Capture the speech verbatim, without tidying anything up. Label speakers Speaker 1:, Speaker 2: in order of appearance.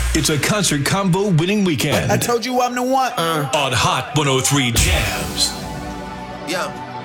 Speaker 1: It's a concert combo winning weekend.
Speaker 2: I told you I'm the one.
Speaker 1: Uh. On Hot one oh three Jams.
Speaker 3: Yeah.